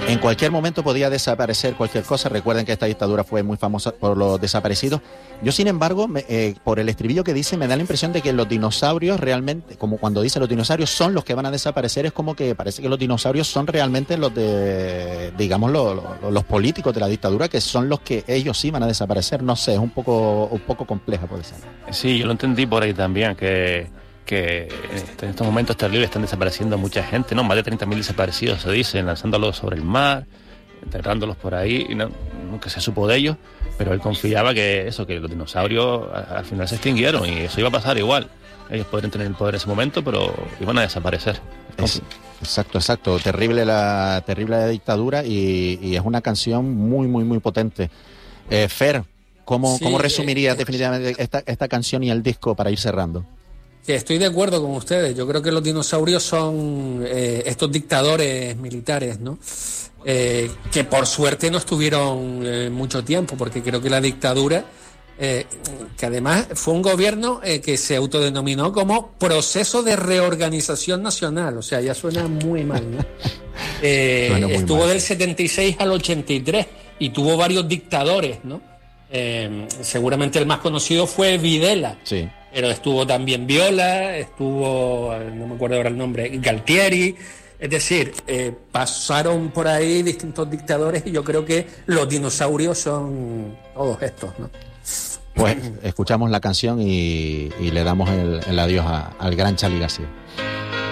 En cualquier momento podía desaparecer cualquier cosa. Recuerden que esta dictadura fue muy famosa por los desaparecidos. Yo, sin embargo, por el estribillo que dice, me da la impresión de que los dinosaurios realmente, como cuando dice los dinosaurios son los que van a desaparecer, es como que parece que los dinosaurios son realmente los de, digamos, los políticos de la dictadura, que son los que ellos sí van a desaparecer. No sé, es un poco compleja, puede ser. Sí, yo lo entendí por ahí también, que en estos momentos terribles están desapareciendo mucha gente, ¿no? Más de 30.000 desaparecidos, se dice, lanzándolos sobre el mar, enterrándolos por ahí, y nunca se supo de ellos, pero él confiaba que los dinosaurios al final se extinguieron y eso iba a pasar igual. Ellos podrían tener el poder en ese momento, pero iban a desaparecer. Exacto. Terrible la dictadura y es una canción muy, muy, muy potente. Fer, ¿cómo resumirías definitivamente esta canción y el disco para ir cerrando? Sí, estoy de acuerdo con ustedes. Yo creo que los dinosaurios son estos dictadores militares, ¿no? Que por suerte no estuvieron mucho tiempo, porque creo que la dictadura, que además fue un gobierno que se autodenominó como Proceso de Reorganización Nacional, o sea, ya suena muy mal, ¿no? Estuvo del 76 al 83 y tuvo varios dictadores, ¿no? Seguramente el más conocido fue Videla. Sí. Pero estuvo también Viola, no me acuerdo ahora el nombre, Galtieri. Es decir, pasaron por ahí distintos dictadores y yo creo que los dinosaurios son todos estos, ¿no? Pues escuchamos la canción y le damos el adiós al gran Charly García.